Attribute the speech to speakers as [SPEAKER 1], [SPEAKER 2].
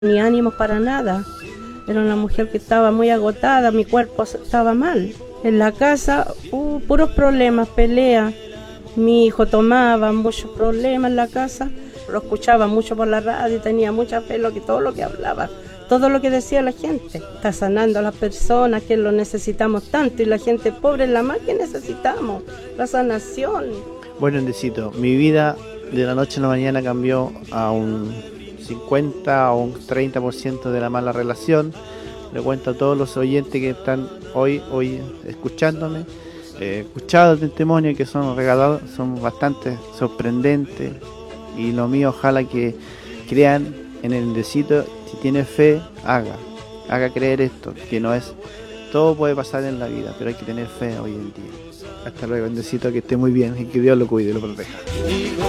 [SPEAKER 1] ni ánimos para nada. Era una mujer que estaba muy agotada, mi cuerpo estaba mal. En la casa hubo puros problemas, peleas. Mi hijo tomaba muchos problemas en la casa, lo escuchaba mucho por la radio, tenía mucha fe en todo lo que hablaba, todo lo que decía la gente. Está sanando a las personas que lo necesitamos tanto y la gente pobre es la más que necesitamos, la sanación.
[SPEAKER 2] Bueno, Endecito, mi vida de la noche a la mañana cambió a un 50 o un 30% de la mala relación. Le cuento a todos los oyentes que están hoy escuchándome. He escuchado testimonios que son regalados, son bastante sorprendentes. Y lo mío, ojalá que crean en el Endecito. Si tiene fe, haga creer esto, que no es, todo puede pasar en la vida, pero hay que tener fe hoy en día. Hasta luego, Endecito, que esté muy bien y que Dios lo cuide y lo proteja.